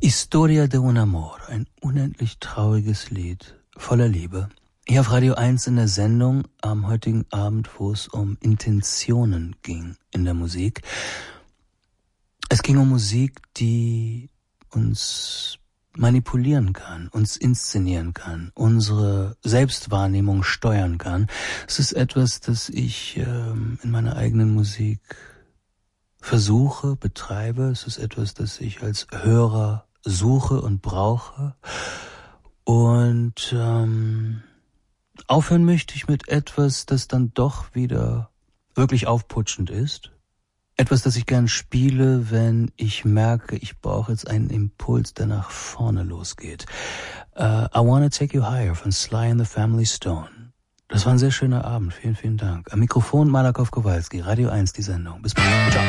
Historia de un amor, ein unendlich trauriges Lied, voller Liebe. Hier auf Radio 1 in der Sendung am heutigen Abend, wo es um Intentionen ging in der Musik. Es ging um Musik, die uns manipulieren kann, uns inszenieren kann, unsere Selbstwahrnehmung steuern kann. Es ist etwas, das ich in meiner eigenen Musik versuche, betreibe. Es ist etwas, das ich als Hörer suche und brauche. Und aufhören möchte ich mit etwas, das dann doch wieder wirklich aufputschend ist. Etwas, das ich gern spiele, wenn ich merke, ich brauche jetzt einen Impuls, der nach vorne losgeht. I Wanna Take You Higher von Sly and the Family Stone. Das war ein sehr schöner Abend. Vielen, vielen Dank. Am Mikrofon Malakoff Kowalski, Radio 1, die Sendung. Bis bald. Ciao.